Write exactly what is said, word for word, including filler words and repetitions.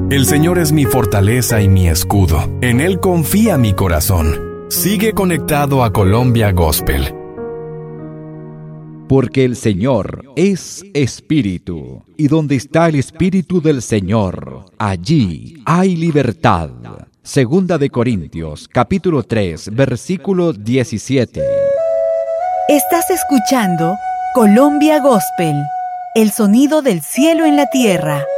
El Señor es mi fortaleza y mi escudo. En Él confía mi corazón. Sigue conectado a Colombia Gospel. Porque el Señor es Espíritu, y donde está el Espíritu del Señor, allí hay libertad. Segunda de Corintios, capítulo tres, versículo diecisiete. Estás escuchando Colombia Gospel, el sonido del cielo en la tierra.